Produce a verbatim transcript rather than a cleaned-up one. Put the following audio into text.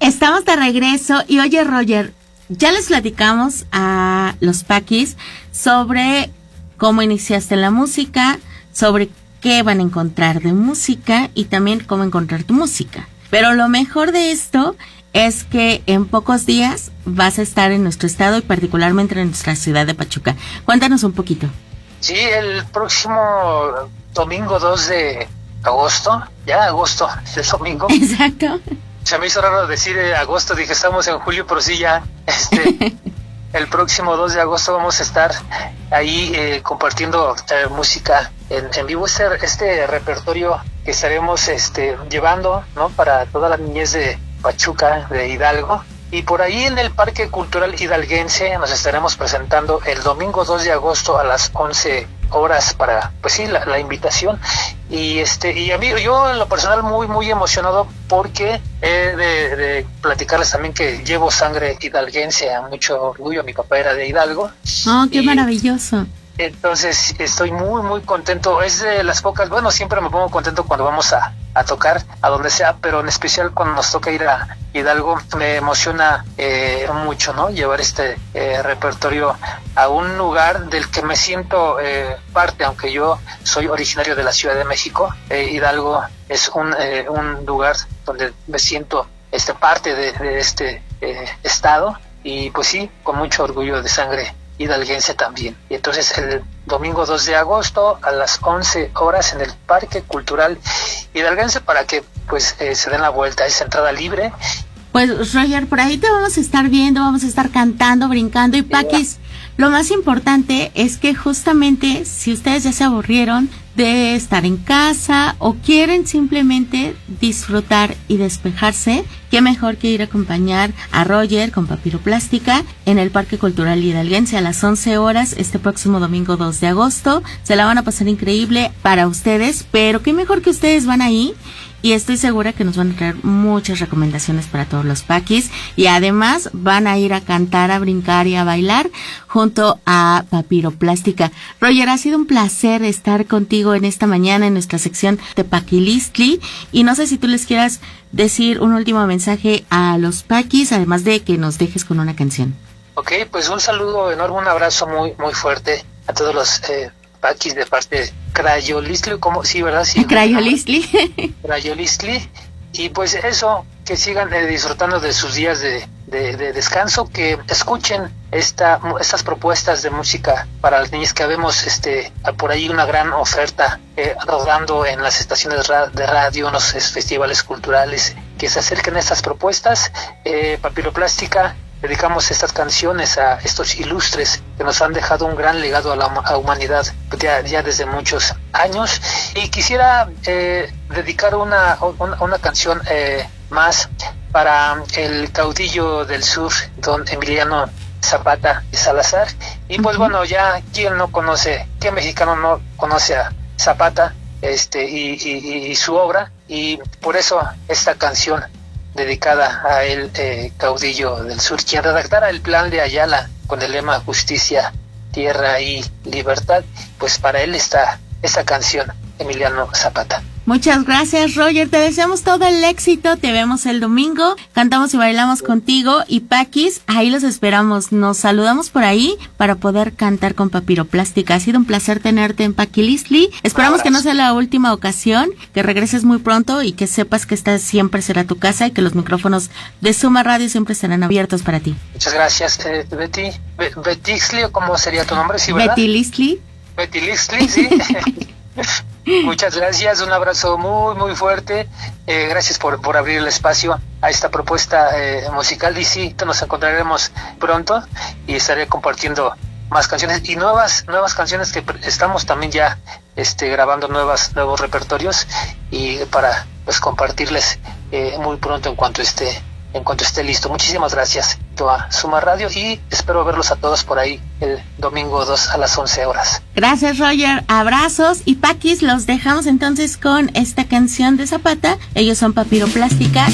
Estamos de regreso y oye, Roger, ya les platicamos a los Paquis sobre cómo iniciaste en la música, sobre qué van a encontrar de música y también cómo encontrar tu música. Pero lo mejor de esto es que en pocos días vas a estar en nuestro estado y particularmente en nuestra ciudad de Pachuca. Cuéntanos un poquito. Sí, el próximo domingo dos de agosto, ya agosto, es domingo. Exacto. Se me hizo raro decir eh, agosto, dije estamos en julio, pero sí ya, este, el próximo dos de agosto vamos a estar ahí eh, compartiendo eh, música en, en vivo, este, este repertorio que estaremos este, llevando, ¿no? Para toda la niñez de Pachuca, de Hidalgo. Y por ahí en el Parque Cultural Hidalguense nos estaremos presentando el domingo dos de agosto a las once horas para, pues sí, la, la invitación. Y este y a mí, yo en lo personal muy, muy emocionado porque he de, de platicarles también que llevo sangre hidalguense, a mucho orgullo. Mi papá era de Hidalgo. Oh, qué y, maravilloso. Entonces estoy muy, muy contento. Es de las pocas, bueno, siempre me pongo contento cuando vamos a, a tocar, a donde sea, pero en especial cuando nos toca ir a Hidalgo, me emociona eh, mucho, ¿no? Llevar este eh, repertorio a un lugar del que me siento eh, parte, aunque yo soy originario de la Ciudad de México. eh, Hidalgo es un, eh, un lugar donde me siento este, parte de, de este eh, estado, y pues sí, con mucho orgullo de sangre hidalguense también. Y entonces el domingo dos de agosto a las once horas en el Parque Cultural Hidalguense, para que pues eh, se den la vuelta. Es entrada libre. Pues Roger, por ahí te vamos a estar viendo, vamos a estar cantando, brincando. Y Paquis, lo más importante es que justamente si ustedes ya se aburrieron de estar en casa o quieren simplemente disfrutar y despejarse, qué mejor que ir a acompañar a Roger con Papiroplástica en el Parque Cultural Hidalguense a las once horas este próximo domingo dos de agosto. Se la van a pasar increíble para ustedes, pero qué mejor que ustedes van ahí. Y estoy segura que nos van a traer muchas recomendaciones para todos los Paquis. Y además van a ir a cantar, a brincar y a bailar junto a Papiroplástica. Roger, ha sido un placer estar contigo en esta mañana en nuestra sección de Paquilistli. Y no sé si tú les quieras decir un último mensaje a los Paquis, además de que nos dejes con una canción. Ok, pues un saludo enorme, un abrazo muy, muy fuerte a todos los eh, Paquis de parte de Crayolistli, ¿cómo? Sí, ¿verdad? Sí. Crayolistli. Crayolistli. Y pues eso, que sigan eh, disfrutando de sus días de, de, de descanso, que escuchen esta, estas propuestas de música para las niñas, que vemos este, por ahí una gran oferta eh, rodando en las estaciones ra- de radio, en los festivales culturales, que se acerquen a estas propuestas. eh, Papiroplástica, dedicamos estas canciones a estos ilustres que nos han dejado un gran legado a la a humanidad ya, ya desde muchos años. Y quisiera eh, dedicar una, una, una canción eh, más para el caudillo del sur, don Emiliano Zapata y Salazar. Y pues bueno, ya quién no conoce, qué mexicano no conoce a Zapata este y, y, y su obra, y por eso esta canción dedicada a el eh, caudillo del sur, quien redactara el plan de Ayala con el lema justicia, tierra y libertad. Pues para él está esta canción, Emiliano Zapata. Muchas gracias, Roger, te deseamos todo el éxito, te vemos el domingo, cantamos y bailamos contigo. Y Paquis, ahí los esperamos, nos saludamos por ahí para poder cantar con Papiroplástica. Ha sido un placer tenerte en Paquilistli, esperamos que no sea la última ocasión, que regreses muy pronto y que sepas que esta siempre será tu casa y que los micrófonos de Suma Radio siempre serán abiertos para ti. Muchas gracias, eh, Betty. Be- Betixli, ¿o cómo sería tu nombre? ¿Sí, verdad? Betilistli. Betilistli, sí. Muchas gracias, un abrazo muy muy fuerte, eh, gracias por, por abrir el espacio a esta propuesta eh, musical. Y sí, nos encontraremos pronto y estaré compartiendo más canciones y nuevas nuevas canciones, que estamos también ya este grabando nuevas nuevos repertorios, y para pues compartirles eh, muy pronto en cuanto esté en cuanto esté listo. Muchísimas gracias a Suma Radio y espero verlos a todos por ahí el domingo dos a las once horas. Gracias, Roger, abrazos. Y Paquis, los dejamos entonces con esta canción de Zapata. Ellos son Papiroplástica